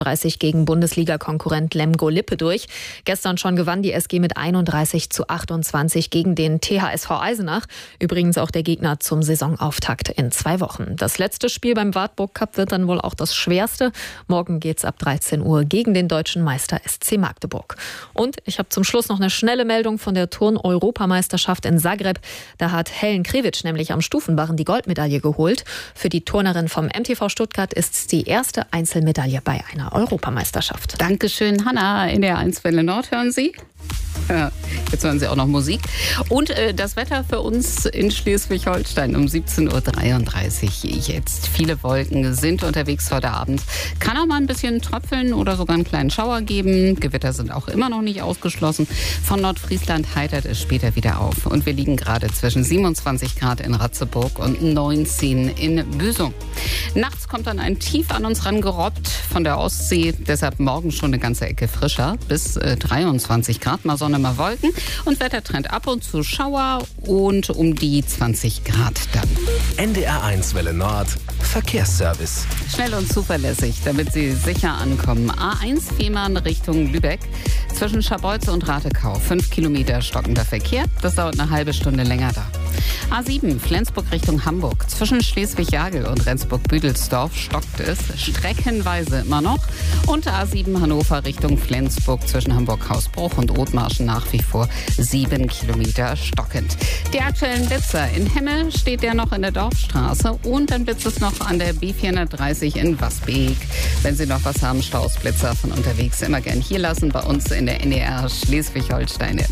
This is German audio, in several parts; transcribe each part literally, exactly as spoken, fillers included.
dreißig gegen Bundesliga-Konkurrent Lemgo-Lippe durch. Gestern schon gewann die S G mit einunddreißig zu achtundzwanzig gegen den T H S V Eisenach. Übrigens auch der Gegner zum Saisonauftakt in zwei Wochen. Das letzte Spiel beim Wartburg Cup wird dann wohl auch das schwerste. Morgen geht's ab dreizehn Uhr gegen den deutschen Meister S C Magdeburg. Und ich habe zum Schluss noch eine schnelle Meldung von der Turn-Europameisterschaft in Zagreb. Da hat Helen Krevic nämlich am Stufenbarren die Goldmedaille geholt. Für die Turnerin vom M T V Stuttgart ist es die erste Einzelmedaille bei einer Europameisterschaft. Dankeschön, Hanna. In der eins Welle Nord hören Sie. Ja, jetzt hören Sie auch noch Musik. Und äh, das Wetter für uns in Schleswig-Holstein um siebzehn Uhr dreiunddreißig jetzt. Viele Wolken sind unterwegs heute Abend. Kann auch mal ein bisschen tröpfeln oder sogar einen kleinen Schauer geben. Gewitter sind auch immer noch nicht ausgeschlossen. Von Nordfriesland heitert es später wieder auf. Und wir liegen gerade zwischen siebenundzwanzig Grad in Ratzeburg und neunzehn in Büsum. Nachts kommt dann ein Tief an uns rangerobbt von der Ostsee. Deshalb morgen schon eine ganze Ecke frischer. Bis äh, dreiundzwanzig Grad, mal Sonne, mal Wolken. Und Wettertrend ab und zu Schauer und um die zwanzig Grad dann. N D R eins Welle Nord, Verkehrsservice. Schnell und zuverlässig, damit Sie sicher ankommen. A eins Fehmarn Richtung Lübeck. Zwischen Scharbeutz und Ratekau. Fünf Kilometer stockender Verkehr. Das dauert eine halbe Stunde länger da. A sieben Flensburg Richtung Hamburg. Zwischen Schleswig-Jagel und Rendsburg-Büdelsdorf stockt es streckenweise immer noch. Und A sieben Hannover Richtung Flensburg zwischen Hamburg-Hausbruch und Othmarschen nach wie vor sieben Kilometer stockend. Die aktuellen Blitzer in Hemme steht der noch in der Dorfstraße und dann blitzt es noch an der B vierhundertdreißig in Wasbeek. Wenn Sie noch was haben, Stausblitzer von unterwegs immer gern hier lassen bei uns in der N D R Schleswig-Holstein-App.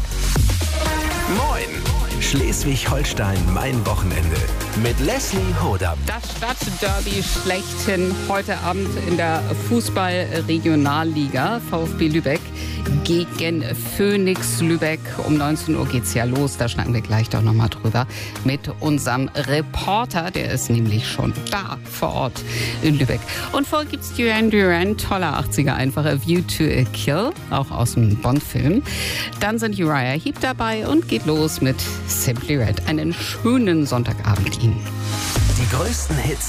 Moin! Schleswig-Holstein, mein Wochenende. Mit Leslie Hodam. Das Stadtderby schlechthin heute Abend in der Fußball-Regionalliga. VfB Lübeck gegen Phoenix Lübeck. Um neunzehn Uhr geht's ja los. Da schnacken wir gleich doch nochmal drüber mit unserem Reporter. Der ist nämlich schon da vor Ort in Lübeck. Und vor gibt's Duran Duran, toller achtziger einfacher View to a Kill, auch aus dem Bond-Film. Dann sind Uriah Heep dabei und geht los mit Simply Red. Einen schönen Sonntagabend Ihnen. Die größten Hits